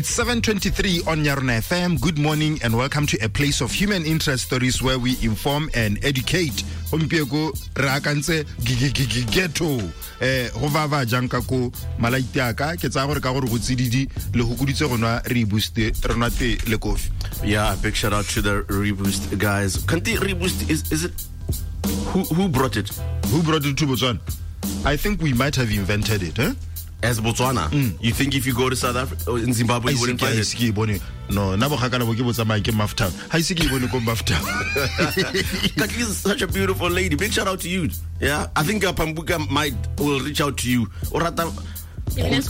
It's 7:23 on Yarona FM. Good morning and welcome to a place of human interest stories where we inform and educate. Hompiego rakantse ghetto go vava janka ko malaitiaka ke tsa gore ka gore go tsididi le go kuditse gona reboost rona te le kofi. Yeah, big shout out to the Reboost guys. Kanti Reboost is it who brought it? Who brought it to Botswana? I think we might have invented it, huh? As Botswana, you think if you go to South Africa or in Zimbabwe, you wouldn't find it? No, nabo khakala bo ke botsamaya ke Maftown. Ha ise ke bone ko Maftown. Katli is such a beautiful lady. Big shout out to you. Yeah, I think Pambuka will reach out to you. Orata. We'd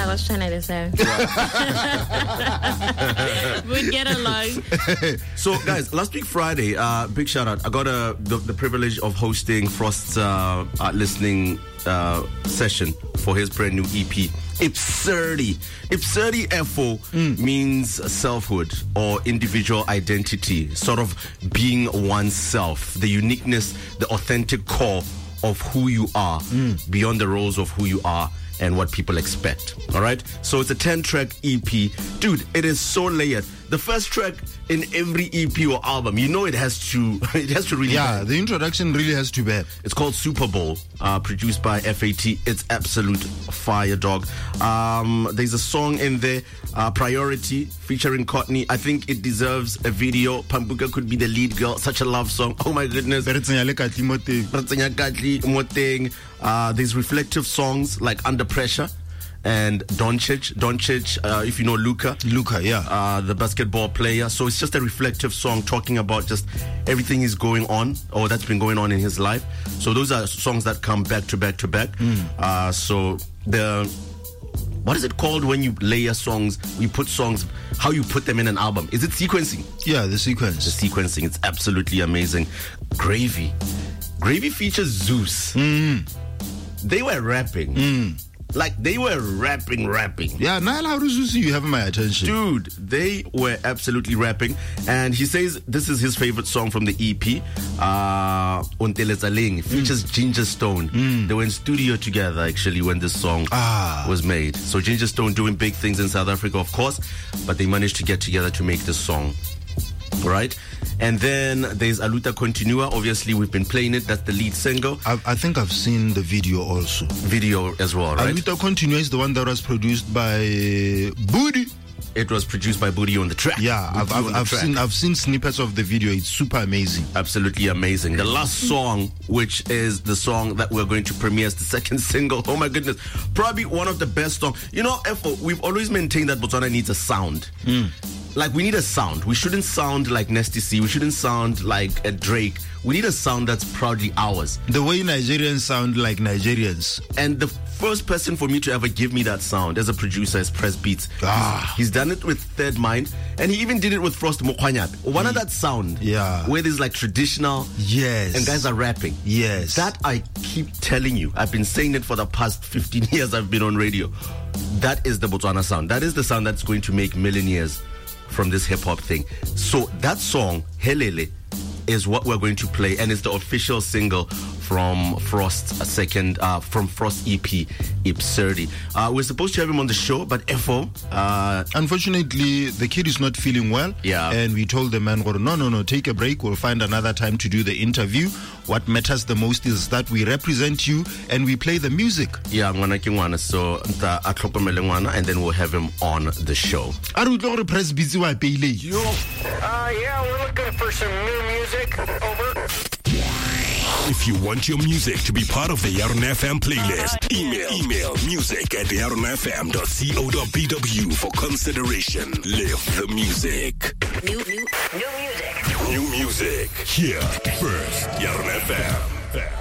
get along. So, guys, last week Friday, big shout out. I got the privilege of hosting Frost's listening session for his brand new EP. Ipsirdy. Ipsirdy FO means selfhood or individual identity, sort of being oneself, the uniqueness, the authentic core of who you are, beyond the roles of who you are and what people expect. All right, so it's a 10-track EP. Dude, it is so layered. The first track in every EP or album, you know, it has to really bang. The introduction really has to bear. It's called Super Bowl, produced by FAT. It's absolute fire, dog. There's a song in there, Priority, featuring Courtney. I think it deserves a video. Pambuka could be the lead girl. Such a love song. Oh my goodness. There's reflective songs like Under Pressure and Doncic, if you know Luka, the basketball player. So it's just a reflective song talking about just everything is going on or that's been going on in his life. So those are songs that come back to back to back. So what is it called when you layer songs? You put songs, how you put them in an album? Is it sequencing? Yeah, the sequence. The sequencing, it's absolutely amazing. Gravy features Zeus. They were rapping. Like, they were rapping. Yeah, Nile, how does you have my attention? Dude, they were absolutely rapping. And he says this is his favorite song from the EP. It features Ginger Stone. They were in studio together, actually, when this song was made. So Ginger Stone doing big things in South Africa, of course. But they managed to get together to make this song. Right? And then there's Aluta Continua. Obviously, we've been playing it. That's the lead single. I think I've seen the video also. Video as well, right? Aluta Continua is the one that was produced by Booty. It was produced by Booty on the track. Yeah, I've seen snippets of the video. It's super amazing. Absolutely amazing. The last song, which is the song that we're going to premiere as the second single. Oh my goodness. Probably one of the best songs. You know, we've always maintained that Botswana needs a sound. Like, we need a sound. We shouldn't sound like Nasty C. We shouldn't sound like a Drake. We need a sound that's proudly ours. The way Nigerians sound like Nigerians. And the first person for me to ever give me that sound as a producer is Press Beats. He's done it with Third Mind, and he even did it with Frost Mokwanyap. One of that sound, where there's like traditional, and guys are rapping. Yes. That I keep telling you. I've been saying it for the past 15 years I've been on radio. That is the Botswana sound. That is the sound that's going to make millionaires from this hip-hop thing. So that song, Helele, is what we're going to play, and it's the official single from Frost's from Frost EP, Ipsirdy. We're supposed to have him on the show, but FO, unfortunately, the kid is not feeling well. Yeah. And we told the man, no, take a break. We'll find another time to do the interview. What matters the most is that we represent you and we play the music. Yeah, I'm gonna so and then we'll have him on the show. Yeah, we're looking for some new music. Over. If you want your music to be part of the Yarona FM playlist, email music@yaronafm.co.bw for consideration. Live the music. New music. Here first, Yarona FM.